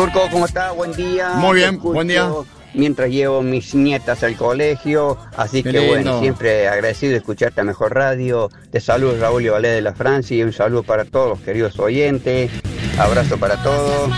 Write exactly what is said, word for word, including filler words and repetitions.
Turco, ¿cómo está? Buen día. Muy bien, buen día. Mientras llevo mis nietas al colegio, así Qué que lindo. bueno, siempre agradecido de escucharte a Mejor Radio. Te saludo Raúl y Valé de la Francia y un saludo para todos los queridos oyentes. Abrazo para todos.